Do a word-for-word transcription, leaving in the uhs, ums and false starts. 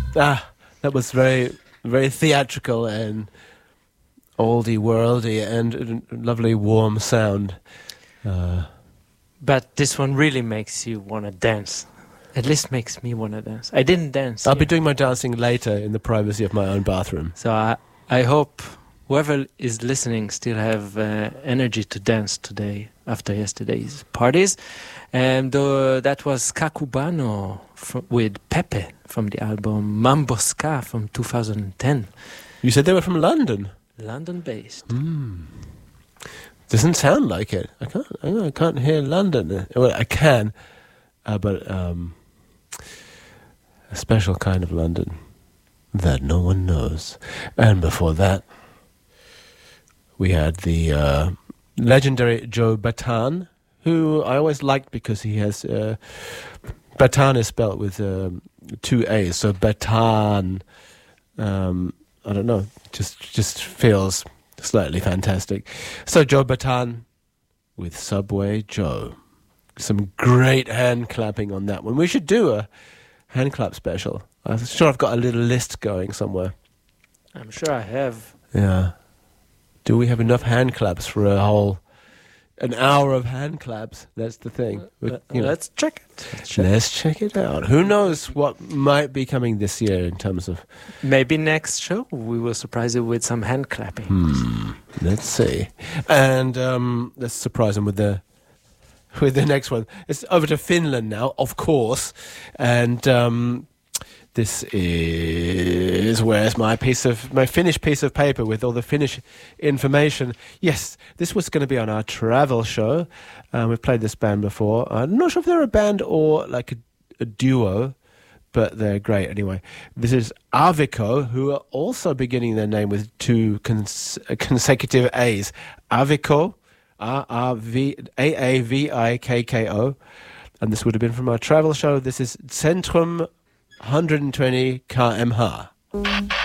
Ah, that was very, very theatrical and oldie worldy and a lovely warm sound. Uh, but this one really makes you want to dance. At least makes me want to dance. I didn't dance. I'll yet. be doing my dancing later in the privacy of my own bathroom. So I, I hope whoever is listening still have uh, energy to dance today after yesterday's parties. And uh, that was Ska Cubano from, with Pepe from the album Mambo Ska from two thousand ten. You said they were from London? London-based. Mm. Doesn't sound like it. I can't. I can't hear London. Well, I can, uh, but um, a special kind of London that no one knows. And before that, we had the uh, legendary Joe Bataan, who I always liked because he has uh, Bataan is spelled with um, two A's, so Bataan. Um, I don't know. Just just feels slightly fantastic. So Joe Bataan with Subway Joe. Some great hand clapping on that one. We should do a hand clap special. I'm sure I've got a little list going somewhere. I'm sure I have. Yeah. Do we have enough hand claps for a whole an hour of hand claps? That's the thing. Uh, You know, let's check it. Let's check. let's check it out. Who knows what might be coming this year in terms of... Maybe next show we will surprise you with some hand clapping. Hmm. Let's see. And um, let's surprise them with the with the next one. It's over to Finland now, of course. And um, this is... Where's my piece of... My Finnish piece of paper with all the Finnish information? Yes, this was going to be on our travel show. Um, we've played this band before. I'm not sure if they're a band or like a, a duo, but they're great anyway. This is Avikko, who are also beginning their name with two cons- consecutive A's. Avikko, A R V A A V I K K O. And this would have been from our travel show. This is Centrum one hundred twenty kilometers per hour.